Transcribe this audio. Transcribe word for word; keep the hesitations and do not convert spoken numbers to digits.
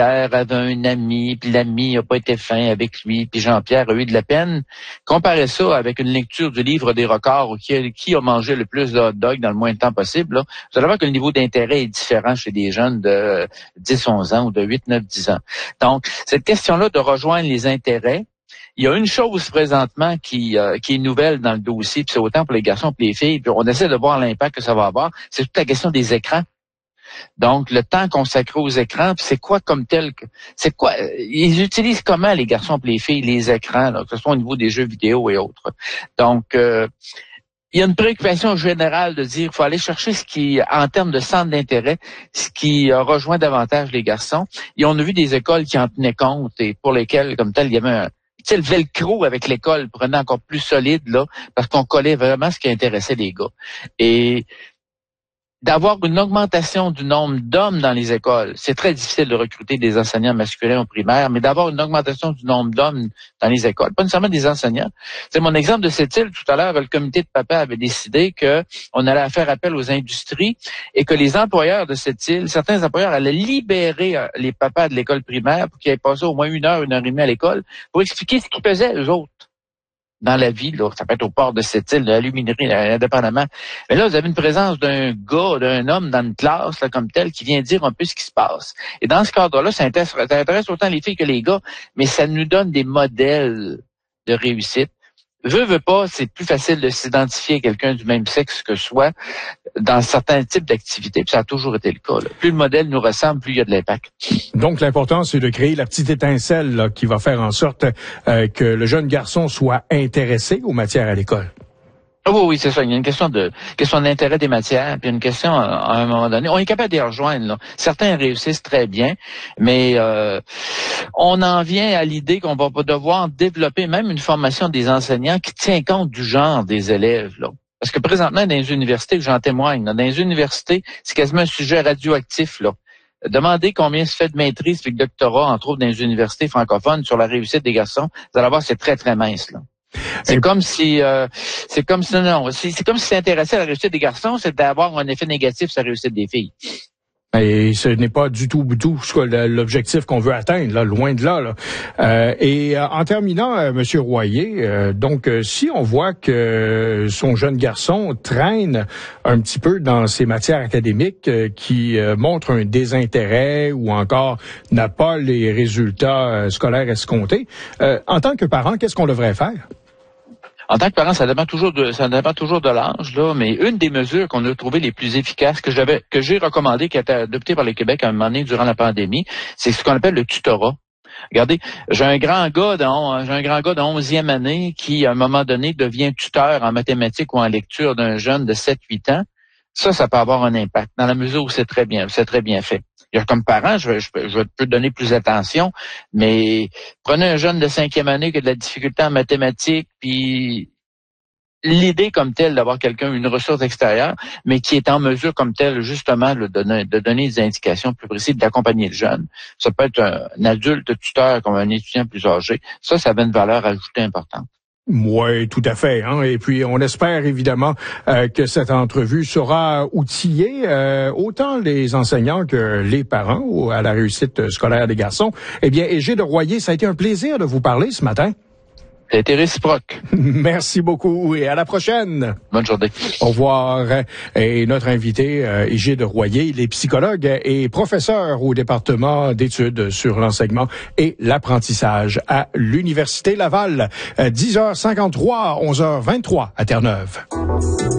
Pierre avait un ami, puis l'ami n'a pas été fin avec lui, puis Jean-Pierre a eu de la peine. Comparez ça avec une lecture du livre des records, qui a, qui a mangé le plus de hot dog dans le moins de temps possible. Là. Vous allez voir que le niveau d'intérêt est différent chez des jeunes de dix, onze ans ou de huit, neuf, dix ans. Donc, cette question-là de rejoindre les intérêts, il y a une chose présentement qui, euh, qui est nouvelle dans le dossier, puis c'est autant pour les garçons que les filles, puis on essaie de voir l'impact que ça va avoir, c'est toute la question des écrans. Donc, le temps consacré aux écrans, puis c'est quoi comme tel, c'est quoi, ils utilisent comment les garçons et les filles les écrans, là, que ce soit au niveau des jeux vidéo et autres. Donc, euh, il y a une préoccupation générale de dire qu'il faut aller chercher ce qui, en termes de centre d'intérêt, ce qui euh, rejoint davantage les garçons. Et on a vu des écoles qui en tenaient compte et pour lesquelles, comme tel, il y avait un, tu sais, le velcro avec l'école prenait encore plus solide, là, parce qu'on collait vraiment ce qui intéressait les gars. Et d'avoir une augmentation du nombre d'hommes dans les écoles. C'est très difficile de recruter des enseignants masculins au primaire, mais d'avoir une augmentation du nombre d'hommes dans les écoles, pas nécessairement des enseignants. C'est mon exemple de cette île tout à l'heure, le comité de papa avait décidé que on allait faire appel aux industries et que les employeurs de cette île, certains employeurs allaient libérer les papas de l'école primaire pour qu'ils aient passé au moins une heure, une heure et demie à l'école pour expliquer ce qu'ils faisaient eux autres dans la vie, là, ça peut être au port de cette île, de l'aluminerie, indépendamment. Mais là, vous avez une présence d'un gars, d'un homme dans une classe, là, comme tel, qui vient dire un peu ce qui se passe. Et dans ce cadre-là, ça intéresse, ça intéresse autant les filles que les gars, mais ça nous donne des modèles de réussite. Veux, veux pas, c'est plus facile de s'identifier à quelqu'un du même sexe que soi dans certains types d'activités. Puis ça a toujours été le cas. Là. Plus le modèle nous ressemble, plus il y a de l'impact. Donc, l'important, c'est de créer la petite étincelle là, qui va faire en sorte euh, que le jeune garçon soit intéressé aux matières à l'école. Oui, oui, c'est ça. Il y a une question de question d'intérêt des matières, puis une question à un moment donné. On est capable d'y rejoindre. Là. Certains réussissent très bien, mais euh, on en vient à l'idée qu'on va devoir développer même une formation des enseignants qui tient compte du genre des élèves. Là. Parce que présentement, dans les universités, j'en témoigne, là, dans les universités, c'est quasiment un sujet radioactif. Là. Demandez combien se fait de maîtrise et de doctorat, entre autres dans les universités francophones, sur la réussite des garçons. Vous allez voir, c'est très, très mince. Là. C'est et... comme si, euh, c'est comme si, non, non, c'est, c'est comme si s'intéresser à la réussite des garçons, c'est d'avoir un effet négatif sur la réussite des filles. Et ce n'est pas du tout, du tout l'objectif qu'on veut atteindre, là, loin de là. là. Euh, et euh, en terminant, euh, Monsieur Royer, euh, donc euh, si on voit que son jeune garçon traîne un petit peu dans ses matières académiques, euh, qui euh, montrent un désintérêt ou encore n'a pas les résultats euh, scolaires escomptés, euh, en tant que parent, qu'est-ce qu'on devrait faire? En tant que parent, ça dépend toujours de, ça dépend toujours de l'âge, là, mais une des mesures qu'on a trouvées les plus efficaces, que j'avais, que j'ai recommandé, qui a été adoptée par le Québec à un moment donné durant la pandémie, c'est ce qu'on appelle le tutorat. Regardez, j'ai un grand gars de, j'ai un grand gars de onzième année qui, à un moment donné, devient tuteur en mathématiques ou en lecture d'un jeune de sept huit ans. Ça, ça peut avoir un impact, dans la mesure où c'est très bien, c'est très bien fait. Comme parent, je, je, je peux donner plus d'attention, mais prenez un jeune de cinquième année qui a de la difficulté en mathématiques, puis l'idée comme telle d'avoir quelqu'un, une ressource extérieure, mais qui est en mesure comme telle justement de donner, de donner des indications plus précises, d'accompagner le jeune. Ça peut être un, un adulte tuteur comme un étudiant plus âgé. Ça, ça a une valeur ajoutée importante. Oui, tout à fait. Hein? Et puis, on espère évidemment euh, que cette entrevue sera outillée euh, autant les enseignants que les parents à la réussite scolaire des garçons. Eh bien, Égide de Royer, ça a été un plaisir de vous parler ce matin. Ça a été réciproque. Merci beaucoup et à la prochaine. Bonne journée. Au revoir. Et notre invité, euh, Égide Royer, il est psychologue et professeur au département d'études sur l'enseignement et l'apprentissage à l'Université Laval. dix heures cinquante-trois, onze heures vingt-trois à Terre-Neuve.